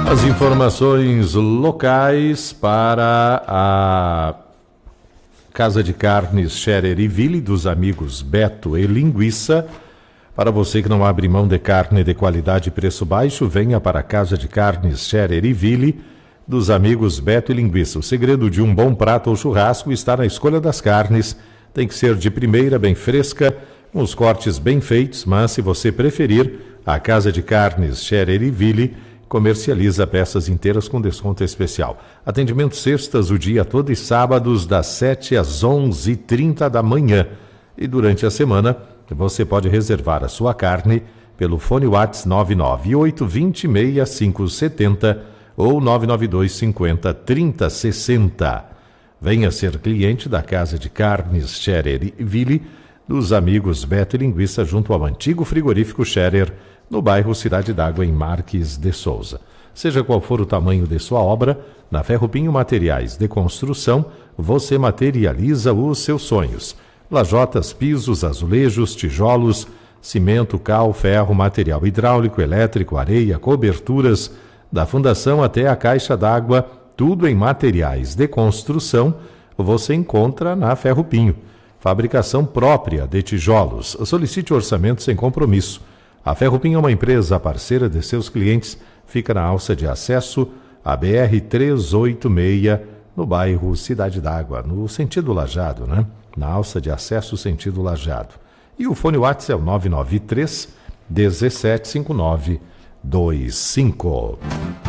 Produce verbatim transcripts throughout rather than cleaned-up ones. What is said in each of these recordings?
As informações locais para a Casa de Carnes Scherer e Ville dos amigos Beto e Linguiça. Para você que não abre mão de carne de qualidade e preço baixo, venha para a Casa de Carnes Scherer e Ville dos amigos Beto e Linguiça. O segredo de um bom prato ou churrasco está na escolha das carnes. Tem que ser de primeira, bem fresca, com os cortes bem feitos, mas se você preferir, a Casa de Carnes Scherer e Ville comercializa peças inteiras com desconto especial. Atendimento sextas o dia todo e sábados das sete às onze e trinta da manhã. E durante a semana, você pode reservar a sua carne pelo fone WhatsApp nove nove oito dois zero seis cinco sete zero ou nove nove dois cinco zero três zero seis zero. Venha ser cliente da Casa de Carnes Scherer e Ville dos amigos Beto e Linguiça junto ao antigo frigorífico Scherer, no bairro Cidade d'Água, em Marques de Souza. Seja qual for o tamanho de sua obra, na Ferro Pinho Materiais de Construção, você materializa os seus sonhos. Lajotas, pisos, azulejos, tijolos, cimento, cal, ferro, material hidráulico, elétrico, areia, coberturas, da fundação até a caixa d'água, tudo em materiais de construção, você encontra na Ferro Pinho. Fabricação própria de tijolos. Solicite orçamento sem compromisso. A Ferro Pinho é uma empresa parceira de seus clientes, fica na alça de acesso à B R trezentos e oitenta e seis, no bairro Cidade d'Água, no sentido Lajado, né? Na alça de acesso sentido Lajado. E o fone WhatsApp é o nove nove três, um sete cinco nove dois cinco.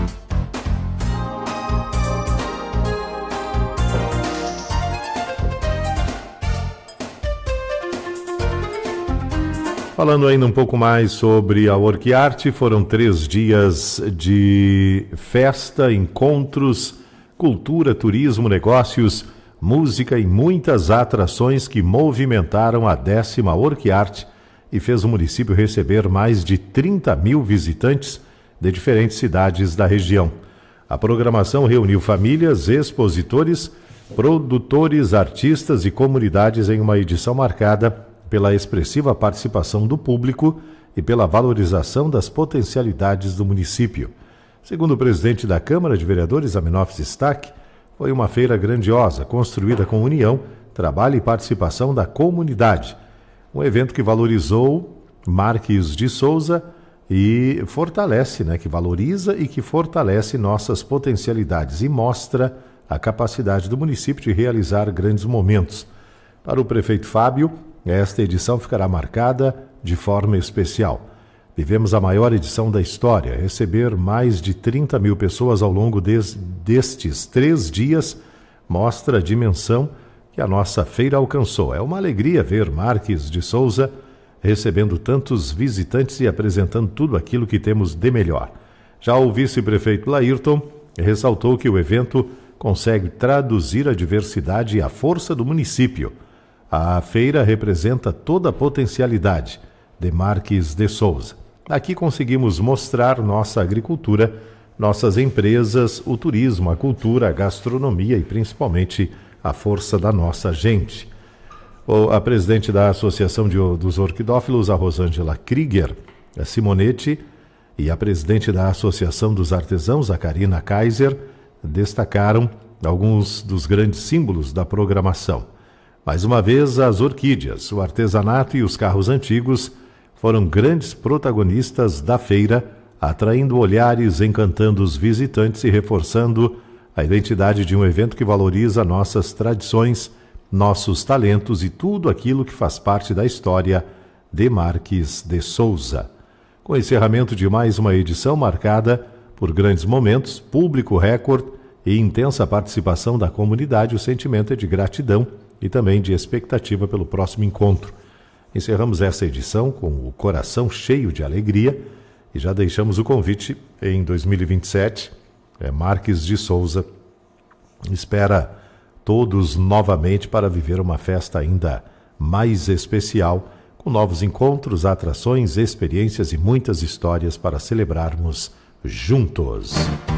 Falando ainda um pouco mais sobre a Orquiarte, foram três dias de festa, encontros, cultura, turismo, negócios, música e muitas atrações que movimentaram a décima Orquiarte e fez o município receber mais de trinta mil visitantes de diferentes cidades da região. A programação reuniu famílias, expositores, produtores, artistas e comunidades em uma edição marcada pela expressiva participação do público e pela valorização das potencialidades do município. Segundo o presidente da Câmara de Vereadores, Amenof Stack, foi uma feira grandiosa, construída com união, trabalho e participação da comunidade. Um evento que valorizou Marques de Souza e fortalece, né, que valoriza e que fortalece nossas potencialidades e mostra a capacidade do município de realizar grandes momentos. Para o prefeito Fábio, esta edição ficará marcada de forma especial. Vivemos a maior edição da história, receber mais de trinta mil pessoas ao longo des, destes três dias mostra a dimensão que a nossa feira alcançou. É uma alegria ver Marques de Souza recebendo tantos visitantes e apresentando tudo aquilo que temos de melhor. Já o vice-prefeito Laírton ressaltou que o evento consegue traduzir a diversidade e a força do município. A feira representa toda a potencialidade de Marques de Souza. Aqui conseguimos mostrar nossa agricultura, nossas empresas, o turismo, a cultura, a gastronomia e principalmente a força da nossa gente. A presidente da Associação de, dos Orquidófilos, a Rosângela Krieger, a Simonetti, e a presidente da Associação dos Artesãos, a Karina Kaiser, destacaram alguns dos grandes símbolos da programação. Mais uma vez, as orquídeas, o artesanato e os carros antigos foram grandes protagonistas da feira, atraindo olhares, encantando os visitantes e reforçando a identidade de um evento que valoriza nossas tradições, nossos talentos e tudo aquilo que faz parte da história de Marques de Souza. Com o encerramento de mais uma edição marcada por grandes momentos, público recorde e intensa participação da comunidade, o sentimento é de gratidão e também de expectativa pelo próximo encontro. Encerramos essa edição com o coração cheio de alegria e já deixamos o convite em dois mil e vinte e sete. É, Marques de Souza espera todos novamente para viver uma festa ainda mais especial, com novos encontros, atrações, experiências e muitas histórias para celebrarmos juntos.